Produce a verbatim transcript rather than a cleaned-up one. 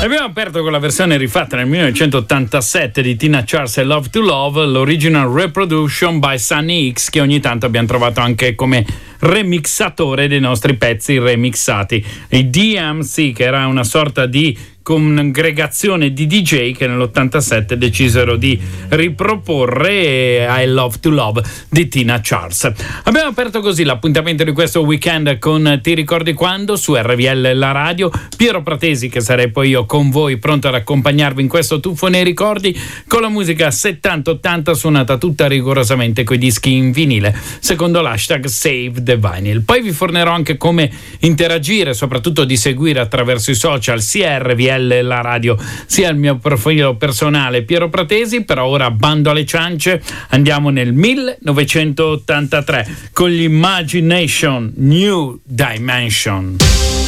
Abbiamo aperto con la versione rifatta nel millenovecentottantasette di Tina Charles e Love to Love, l'original reproduction by Sunny X, che ogni tanto abbiamo trovato anche come remixatore dei nostri pezzi remixati. I D M C, che era una sorta di congregazione di D J che nell'ottantasette decisero di riproporre I Love to Love di Tina Charles. Abbiamo aperto così l'appuntamento di questo weekend con Ti ricordi quando su R V L La Radio. Piero Pratesi, che sarei poi io con voi, pronto ad accompagnarvi in questo tuffo nei ricordi con la musica settanta ottanta suonata tutta rigorosamente coi dischi in vinile secondo l'hashtag Save the Vinyl. Poi vi fornerò anche come interagire, soprattutto di seguire attraverso i social sia R V L La Radio sia il mio profilo personale Piero Pratesi. Però ora bando alle ciance, andiamo nel millenovecentottantatré con gli Imagination New Dimension.